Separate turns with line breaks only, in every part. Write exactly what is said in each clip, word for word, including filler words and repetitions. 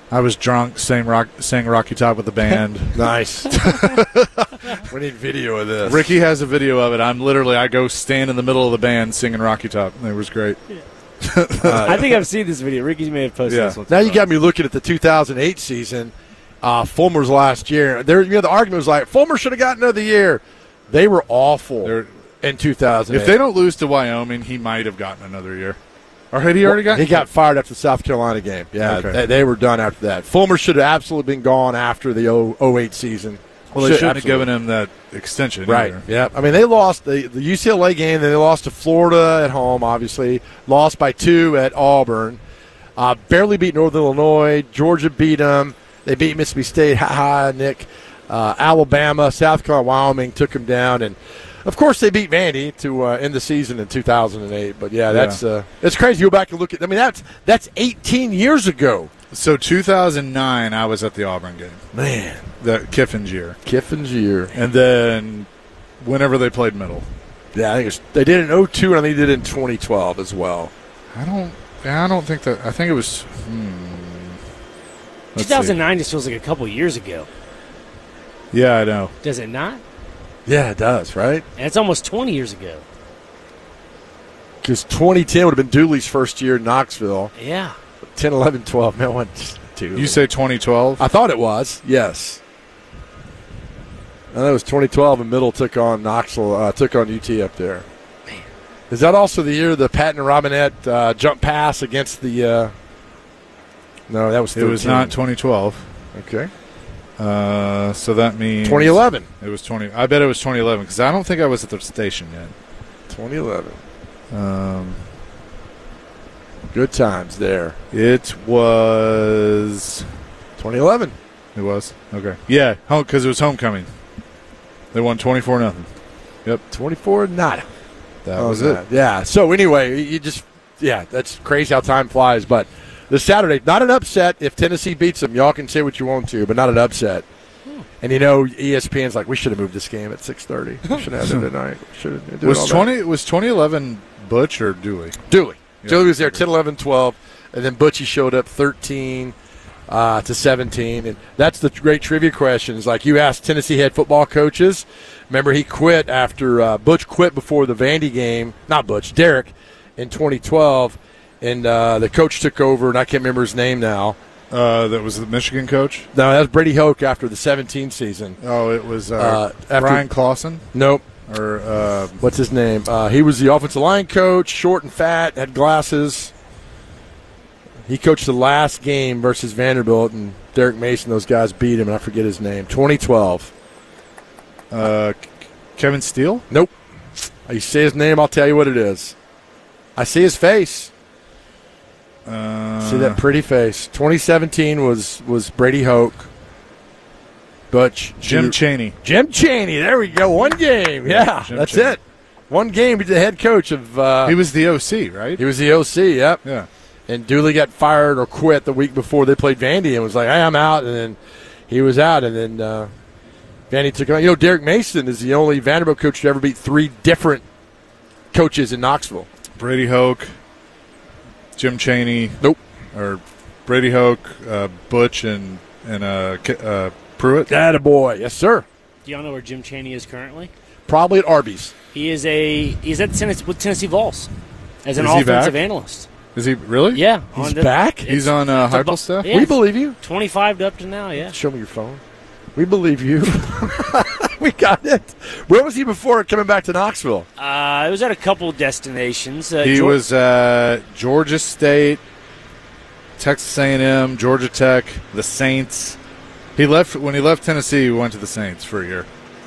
I was drunk, sang, rock, sang Rocky Top with the band.
Nice. We need video of this.
Ricky has a video of it. I'm literally, I go stand in the middle of the band singing Rocky Top. It was great.
Yeah. uh, I think I've seen this video. Ricky may have posted
yeah.
this one.
Now you got me looking at the two thousand eight season. Uh, Fulmer's last year. There, you know, the argument was like, Fulmer should have gotten another year. They were awful They're, in two thousand eight.
If they don't lose to Wyoming, he might have gotten another year. Or had he already
well,
gotten?
He got fired after the South Carolina game. Yeah,
okay.
they, they were done after that. Fulmer should have absolutely been gone after the oh eight season.
Well, they should, shouldn't have given him that extension
right.
either.
Yeah, I mean, they lost the, the U C L A game. Then they lost to Florida at home, obviously. Lost by two at Auburn. Uh, barely beat Northern Illinois. Georgia beat them. They beat Mississippi State. Ha ha, Nick. Uh, Alabama, South Carolina, Wyoming took them down. And, of course, they beat Vandy to uh, end the season in two thousand eight. But, yeah, that's yeah. Uh, it's crazy. Go back and look at – I mean, that's that's eighteen years ago.
So, two thousand nine, I was at the Auburn game.
Man.
The Kiffin's year.
Kiffin's year.
And then whenever they played middle.
Yeah, I think it was, they did in oh two, and I think they did in twenty twelve as well.
I don't I don't think that – I think it was hmm, –
two thousand nine just feels like a couple years ago.
Yeah, I know.
Does it not?
Yeah, it does, right?
And it's almost twenty years ago.
Because twenty ten would have been Dooley's first year in Knoxville.
Yeah.
ten, eleven, twelve. Man, what? Dooley.
You say twenty twelve?
I thought it was, yes. I know it was twenty twelve, and Middle took on Knoxville, uh, took on U T up there.
Man.
Is that also the year the Patton and Robinette uh, jump pass against the uh, – no, that was thirteen.
It was not twenty twelve.
Okay.
Uh, so that means
twenty eleven.
It was twenty. I bet it was twenty eleven because I don't think I was at the station yet.
twenty eleven.
Um,
good times there.
It was
twenty eleven.
It was okay. Yeah, because it was homecoming. They won twenty four nothing. Yep,
twenty four nada.
That
oh,
was
that.
it.
Yeah. So anyway, you just yeah, that's crazy how time flies, but. This Saturday, not an upset. If Tennessee beats them, y'all can say what you want to, but not an upset. Hmm. And you know, E S P N's like, we should have moved this game at six thirty. We should have had it tonight. Should have
was twenty was twenty eleven Butch or Dooley?
Dooley.
Yeah.
Dooley was there ten, eleven, twelve, and then Butchie showed up thirteen uh, to seventeen. And that's the great trivia question. Is like you asked Tennessee head football coaches. Remember, he quit after uh, Butch quit before the Vandy game. Not Butch, Derek, in twenty twelve. And uh, the coach took over, and I can't remember his name now.
Uh, that was the Michigan coach?
No, that was Brady Hoke after the seventeen season.
Oh, it was uh,
uh, after,
Brian Clausen?
Nope.
Or uh,
what's his name? Uh, he was the offensive line coach, short and fat, had glasses. He coached the last game versus Vanderbilt, and Derek Mason, those guys beat him, and I forget his name. twenty twelve.
Uh, Kevin Steele?
Nope. You say his name, I'll tell you what it is. I see his face.
Uh,
See that pretty face. twenty seventeen was, was Brady Hoke. Butch.
Jim
Drew,
Chaney.
Jim Chaney. There we go. One game. Yeah,
Jim
that's
Chaney.
it. One game. He's the head coach of. Uh,
he was the O C, right?
He was the O C. Yep.
Yeah.
And Dooley got fired or quit the week before they played Vandy and was like, hey, I'm out. And then he was out. And then uh, Vandy took on. You know, Derek Mason is the only Vanderbilt coach to ever beat three different coaches in Knoxville.
Brady Hoke. Jim Chaney.
Nope.
Or Brady Hoke, uh, Butch, and and uh, uh, Pruitt.
Attaboy. Yes, sir.
Do y'all know where Jim Chaney is currently?
Probably at Arby's.
He is a he's at Tennessee with Tennessee Vols as an
is he
offensive
back?
analyst.
Is he really?
Yeah,
he's the, back.
He's on uh, Hypo stuff.
Yeah,
we believe you.
Twenty-five to up to now. Yeah.
Show me your phone. We believe you. We got it. Where was he before coming back to Knoxville?
Uh, it was at a couple destinations. Uh,
he
Georgia-
was uh, Georgia State, Texas A and M, Georgia Tech, the Saints. He left when he left Tennessee. He went to the Saints for a year,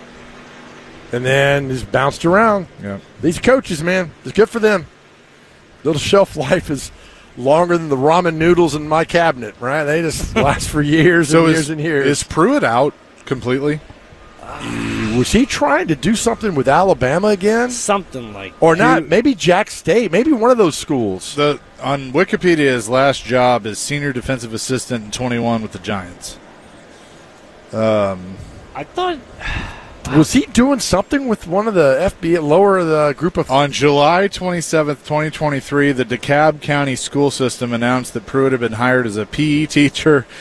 and then he's bounced around.
Yeah,
these coaches, man, it's good for them. Little shelf life is longer than the ramen noodles in my cabinet, right? They just last for years
so
and
is,
years and years.
Is Pruitt out completely?
Uh, was he trying to do something with Alabama again?
Something like
Or
that.
not. Maybe Jack State. Maybe one of those schools.
The on Wikipedia, his last job is senior defensive assistant in twenty-one with the Giants. Um,
I thought.
Was he doing something with one of the F B I, lower the group of...
On July twenty-seventh, twenty twenty-three, the DeKalb County school system announced that Pruitt had been hired as a P E teacher